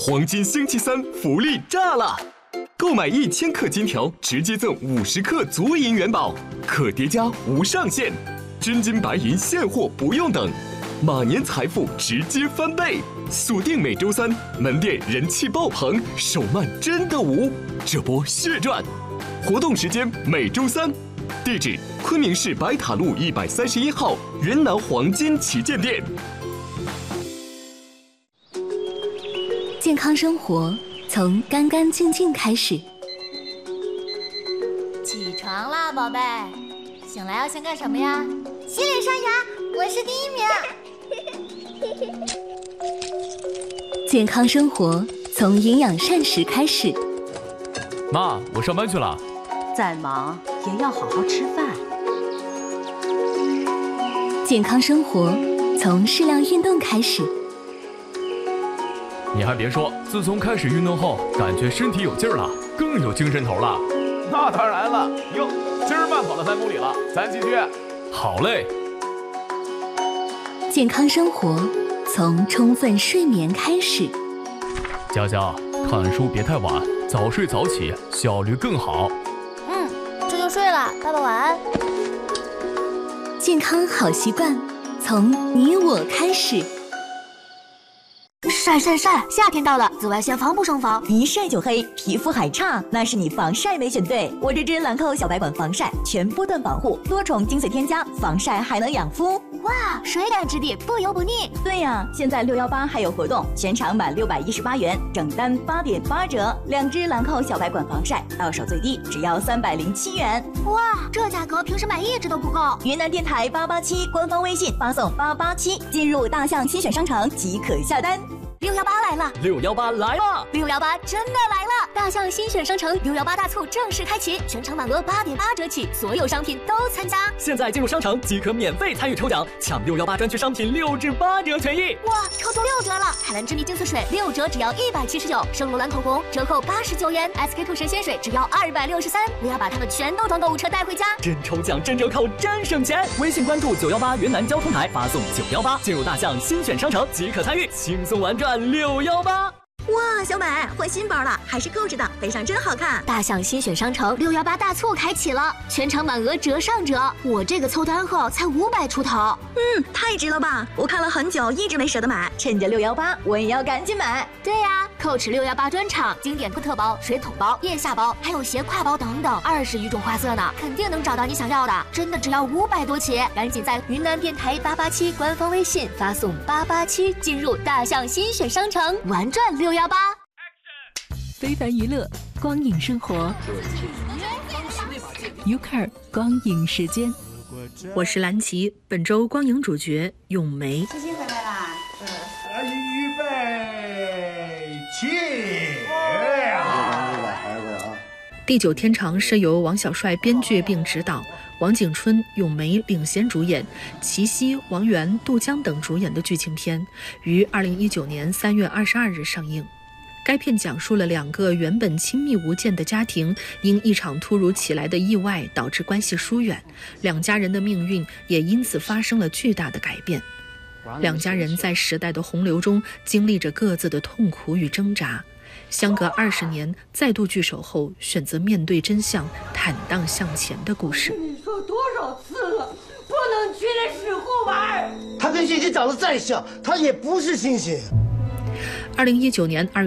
黄金星期三福利炸了！购买1000克金条，直接赠50克足银元宝，可叠加无上限，真金白银现货不用等，马年财富直接翻倍！锁定每周三，门店人气爆棚，手慢真的无，这波血赚！活动时间每周三，地址昆明市白塔路131号云南黄金旗舰店。 健康生活从干干净净开始。 起床啦，宝贝！醒来要先干什么呀？洗脸刷牙，我是第1名。 健康生活从营养膳食开始。 妈，我上班去了。 再忙也要好好吃饭。 健康生活从适量运动开始。 你还别说，自从开始运动后，感觉身体有劲儿了，更有精神头了。 那当然了，哟，今儿慢跑了3公里了，咱继续。 好嘞。 健康生活从充分睡眠开始。 佳佳，看书别太晚，早睡早起，效率更好。 这就睡了，爸爸晚安。 健康好习惯从你我开始。 晒，夏天到了，紫外线防不胜防， 一晒就黑，皮肤还差，那是你防晒没选对。我这支兰蔻小白管防晒，全波段保护，多重精粹添加，防晒还能养肤。 哇，水感质地，不油不腻。 对呀，现在618还有活动，全场满618元，整单8.8折，2支兰蔻小白管防晒，到手最低只要307元。 哇，这价格平时买1支都不够。 云南电台887官方微信发送887，进入大象新选商城即可下单。 618来了 ，618来了 ，618真的来了！大象新选商城618大促正式开启，全场满额8.8折起，所有商品都参加。 现在进入商城即可免费参与抽奖，抢618专区商品6至8折权益。 哇，超出6折了！海蓝之谜精粹水6折只要179，圣罗兰口红折扣89元，SK two 神仙水只要263，我要把它们全都装购物车带回家。 真抽奖，真折扣，真省钱！微信关注918云南交通台，发送918进入大象新选商城即可参与，轻松玩转618。 哇，小美换新包了，还是购置的，背上真好看。 大象新选商城618大促开启了，全场满额折上折，我这个凑单后才500出头。 太值了吧！我看了很久，一直没舍得买，趁着618，我也要赶紧买。 对呀，Coach 618专场经典哥特包、水桶包、腋下包，还有斜挎包等等，20余种花色呢，肯定能找到你想要的。真的只要500多起，赶紧在云南电台887官方微信发送887进入大象新选商城，玩转618。 非凡娱乐，光影生活。UCAR 光影时间。 我是蓝琪，本周光影主角咏梅。 思欣回来啦！预备起！ 地久天长是由王小帅编剧并执导，王景春、咏梅领衔主演，齐溪、王源、杜江等主演的剧情片，于2019年3月22日上映。该片讲述了2个原本亲密无间的家庭，因一场突如其来的意外导致关系疏远，2家人的命运也因此发生了巨大的改变。2家人在时代的洪流中经历着各自的痛苦与挣扎，相隔20年再度聚首后，选择面对真相，坦荡向前的故事。 你说多少次了，不能去那石户玩。 他跟星星长得再像，他也不是星星。 2019年2月